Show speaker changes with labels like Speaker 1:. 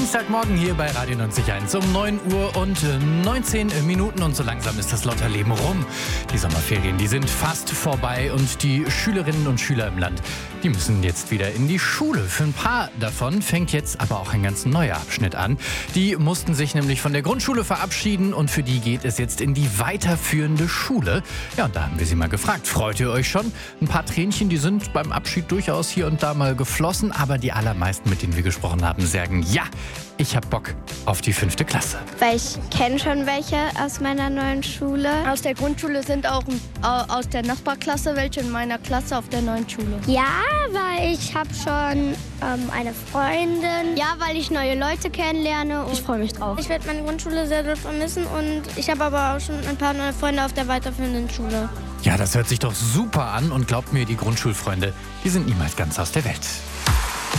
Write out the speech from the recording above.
Speaker 1: Dienstagmorgen hier bei Radio 90.1 um 9 Uhr und 19 Minuten und so langsam ist das Lotterleben rum. Die Sommerferien, die sind fast vorbei und die Schülerinnen und Schüler im Land, die müssen jetzt wieder in die Schule. Für ein paar davon fängt jetzt aber auch ein ganz neuer Abschnitt an. Die mussten sich nämlich von der Grundschule verabschieden und für die geht es jetzt in die weiterführende Schule. Ja, und da haben wir sie mal gefragt, freut ihr euch schon? Ein paar Tränchen, die sind beim Abschied durchaus hier und da mal geflossen, aber die allermeisten, mit denen wir gesprochen haben, sagen, ja, ich hab Bock auf die 5. Klasse.
Speaker 2: Weil ich kenne schon welche aus meiner neuen Schule.
Speaker 3: Aus der Grundschule sind auch aus der Nachbarklasse welche in meiner Klasse auf der neuen Schule.
Speaker 2: Ja, weil ich habe schon eine Freundin. Ja, weil ich neue Leute kennenlerne. Und
Speaker 3: Ich freue mich drauf.
Speaker 4: Ich werde meine Grundschule sehr doll vermissen und ich habe aber auch schon ein paar neue Freunde auf der weiterführenden Schule.
Speaker 1: Ja, das hört sich doch super an und glaubt mir, die Grundschulfreunde, die sind niemals ganz aus der Welt.